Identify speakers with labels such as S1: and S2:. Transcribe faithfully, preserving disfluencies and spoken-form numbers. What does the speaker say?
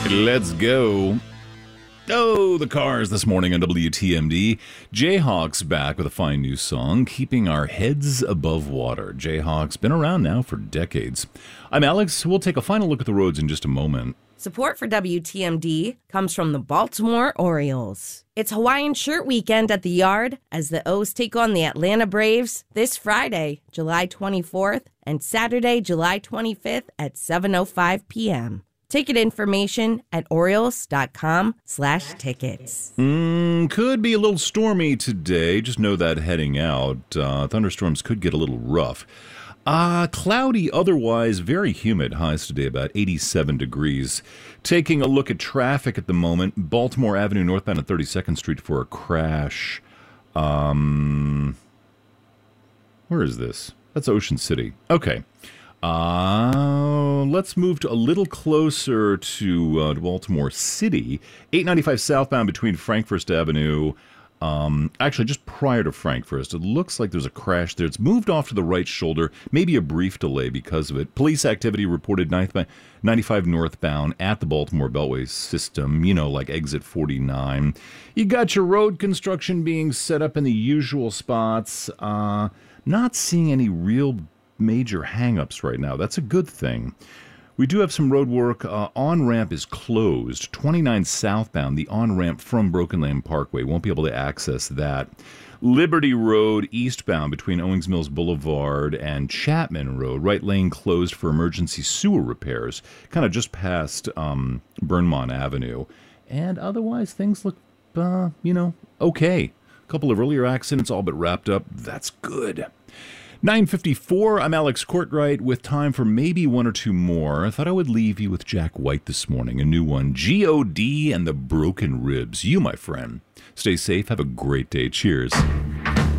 S1: Let's go. Oh, the Cars this morning on W T M D. Jayhawk's back with a fine new song, Keeping Our Heads Above Water. Jayhawk's been around now for decades. I'm Alex. We'll take a final look at the roads in just a moment.
S2: Support for W T M D comes from the Baltimore Orioles. It's Hawaiian Shirt Weekend at the Yard as the O's take on the Atlanta Braves this Friday, July twenty-fourth, and Saturday, July twenty-fifth at seven oh five p.m. Ticket information at Orioles.com slash tickets.
S1: Mm, could be a little stormy today. Just know that heading out. Uh, thunderstorms could get a little rough. Uh, cloudy, otherwise very humid. Highs today about eighty-seven degrees. Taking a look at traffic at the moment. Baltimore Avenue northbound at thirty-second Street for a crash. Um, where is this? That's Ocean City. Okay. Uh, let's move to a little closer to, uh, to Baltimore City. eight ninety-five southbound between Frankfurt Avenue. Um, actually, just prior to Frankfurt, it looks like there's a crash there. It's moved off to the right shoulder, maybe a brief delay because of it. Police activity reported ninety-five northbound at the Baltimore Beltway system, you know, like exit forty-nine. You got your road construction being set up in the usual spots. Uh, not seeing any real major hang-ups right now. That's a good thing. We do have some road work. Uh, on-ramp is closed. twenty-nine southbound, the on-ramp from Broken Lane Parkway. Won't be able to access that. Liberty Road eastbound between Owings Mills Boulevard and Chapman Road. Right lane closed for emergency sewer repairs. Kind of just past um, Burnmont Avenue. And otherwise, things look, uh, you know, okay. A couple of earlier accidents all but wrapped up. That's good. nine fifty-four, I'm Alex Courtwright with time for maybe one or two more. I thought I would leave you with Jack White this morning, a new one, G O D and the Broken Ribs. You, my friend, stay safe, have a great day. Cheers.